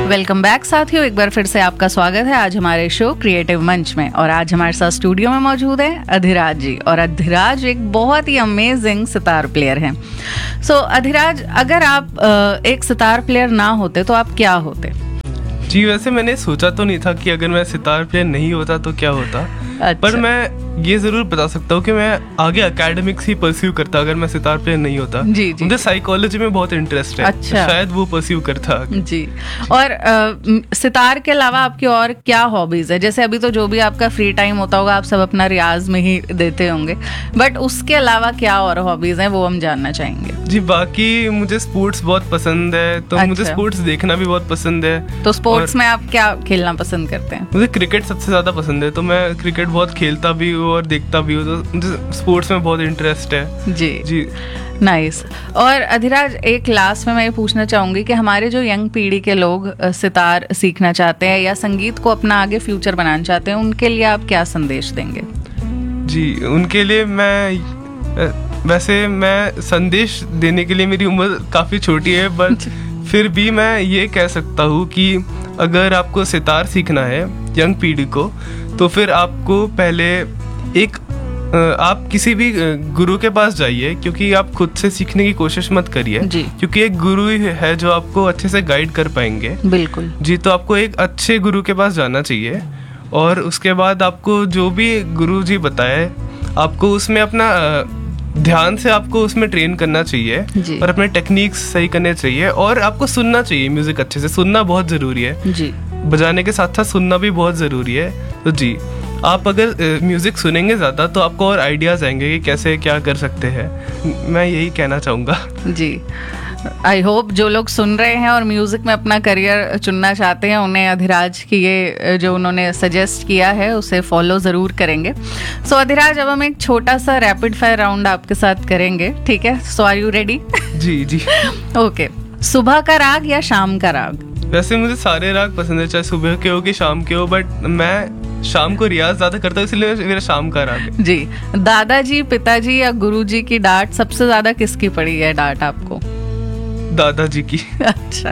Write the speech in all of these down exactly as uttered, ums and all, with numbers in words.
Welcome back साथियों, एक बार फिर से आपका स्वागत है आज हमारे शो क्रिएटिव मंच में। और आज हमारे साथ स्टूडियो में मौजूद है अधिराज जी। और अधिराज एक बहुत ही अमेजिंग सितार प्लेयर हैं। सो so, अधिराज, अगर आप एक सितार प्लेयर ना होते तो आप क्या होते? जी, वैसे मैंने सोचा तो नहीं था कि अगर मैं सितार प्लेयर नहीं होता तो क्या होता। अच्छा। पर मैं ये जरूर बता सकता हूँ कि मैं आगे एकेडमिक्स ही परस्यू करता अगर मैं सितार प्लेयर नहीं होता। जी, जी। मुझे साइकोलॉजी में बहुत इंटरेस्ट है। अच्छा। शायद वो परस्यू करता। जी। और आ, सितार के अलावा आपकी और क्या हॉबीज है? जैसे अभी तो जो भी आपका फ्री टाइम होता होगा आप सब अपना रियाज में ही देते होंगे, बट उसके अलावा क्या और हॉबीज हैं वो हम जानना चाहेंगे। जी, बाकी मुझे स्पोर्ट्स बहुत पसंद है, तो अच्छा। मुझे स्पोर्ट्स देखना भी बहुत पसंद है। तो स्पोर्ट्स में आप क्या खेलना पसंद करते हैं? मुझे क्रिकेट सबसे ज्यादा पसंद है, तो मैं क्रिकेट बहुत खेलता भी हूँ और देखता भी हूँ, तो मुझे स्पोर्ट्स में बहुत इंटरेस्ट है। जी जी, नाइस। और अधिराज, एक लास्ट में मैं ये पूछना चाहूंगी कि हमारे जो यंग पीढ़ी के लोग सितार सीखना चाहते हैं या संगीत को अपना आगे फ्यूचर बनाना चाहते हैं, उनके लिए आप क्या संदेश देंगे? जी, उनके लिए मैं वैसे मैं संदेश देने के लिए मेरी उम्र काफ़ी छोटी है, बट फिर भी मैं ये कह सकता हूँ कि अगर आपको सितार सीखना है यंग पीढ़ी को, तो फिर आपको पहले एक आप किसी भी गुरु के पास जाइए, क्योंकि आप खुद से सीखने की कोशिश मत करिए, क्योंकि एक गुरु ही है जो आपको अच्छे से गाइड कर पाएंगे। बिल्कुल जी, तो आपको एक अच्छे गुरु के पास जाना चाहिए और उसके बाद आपको जो भी गुरु जी बताए आपको उसमें अपना ध्यान से आपको उसमें ट्रेन करना चाहिए और अपने टेक्निक्स सही करने चाहिए और आपको सुनना चाहिए म्यूजिक अच्छे से। सुनना बहुत जरूरी है जी, बजाने के साथ साथ सुनना भी बहुत जरूरी है। तो जी, आप अगर म्यूजिक सुनेंगे ज्यादा तो आपको और आइडियाज आएंगे कि कैसे क्या कर सकते हैं। मैं यही कहना चाहूँगा। जी, आई होप जो लोग सुन रहे हैं और म्यूजिक में अपना करियर चुनना चाहते हैं उन्हें अधिराज की ये जो उन्होंने सजेस्ट किया है उसे फॉलो जरूर करेंगे। सो so, अधिराज, अब हम एक छोटा सा रैपिड फायर राउंड आपके साथ करेंगे, ठीक है? सो are you ready? Ji ji. Okay. सुबह का राग या शाम का राग? वैसे मुझे सारे राग पसंद है, चाहे सुबह के हो कि शाम के हो, बट मैं शाम को रियाज ज्यादा करता हूँ, इसलिए मेरा शाम का राग है। जी। दादाजी, पिताजी या गुरुजी की डांट सबसे ज्यादा किसकी पड़ी है डांट आपको? दादाजी की। अच्छा।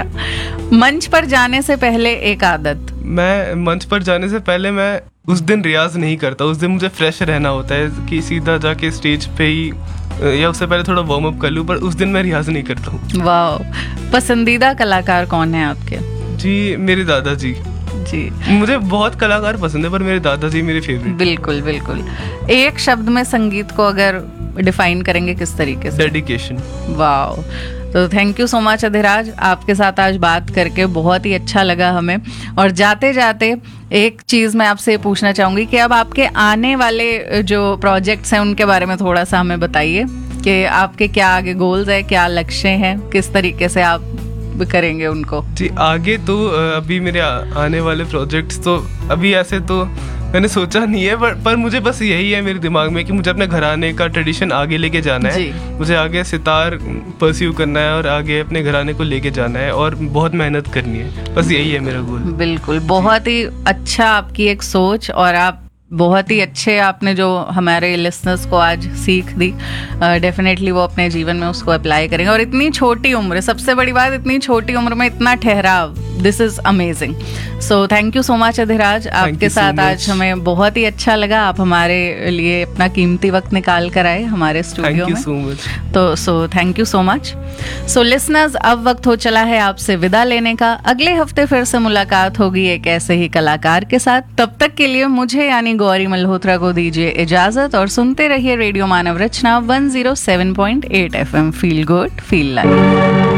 मंच पर जाने से पहले एक आदत? मैं मंच पर जाने से पहले मैं उस दिन रियाज नहीं करता। उस दिन मुझे फ्रेश रहना होता है कि सीधा जाके स्टेज पे ही या उससे पहले थोड़ा वार्म अप कर लूं, पर उस दिन मैं रियाज नहीं करता हूँ। वाह। पसंदीदा कलाकार कौन है आपके? जी, मेरे दादाजी। जी, मुझे बहुत कलाकार पसंद है पर मेरे दादाजी मेरे फेवरेट। बिल्कुल बिल्कुल। एक शब्द में संगीत को अगर डिफाइन करेंगे किस तरीके से? डेडिकेशन। वाह। तो thank you so much Adhiraj, आपके साथ आज बात करके बहुत ही अच्छा लगा हमें। और जाते जाते एक चीज़ मैं आपसे पूछना चाहूँगी कि अब आपके आने वाले जो प्रोजेक्ट्स हैं उनके बारे में थोड़ा सा हमें बताइए कि आपके क्या आगे गोल्स है, क्या लक्ष्य हैं, किस तरीके से आप करेंगे उनको? जी, आगे तो अभी मेरे आने वाले प्रोजेक्ट्स तो अभी ऐसे तो मैंने सोचा नहीं है, पर, पर मुझे बस यही है मेरे दिमाग में कि मुझे अपने घराने का ट्रेडिशन आगे लेके जाना है। मुझे आगे सितार परस्यू करना है और आगे अपने घराने को लेके जाना है और बहुत मेहनत करनी है। बस यही है मेरा गोल। बिल्कुल, बहुत ही अच्छा आपकी एक सोच, और आप बहुत ही अच्छे आपने जो हमारे लिसनर्स को आज सीख दी, डेफिनेटली uh, वो अपने जीवन में उसको अप्लाई करेंगे। और इतनी छोटी उम्र, सबसे बड़ी बात, इतनी छोटी उम्र में इतना ठहराव, this is amazing. So thank you so much Adhiraj, आपके साथ आज हमें बहुत ही अच्छा लगा। आप हमारे लिए अपना कीमती वक्त निकाल कर आए हमारे स्टूडियो में। so much. तो so thank you so much. So listeners, अब वक्त हो चला है आपसे विदा लेने का। अगले हफ्ते फिर से मुलाकात होगी एक ऐसे ही कलाकार के साथ। तब तक के लिए मुझे यानी गौरी मल्होत्रा को दीजिए इजाजत और सुनते रहिए रेडियो मानव रचना one zero seven point eight F M. Feel good, feel live.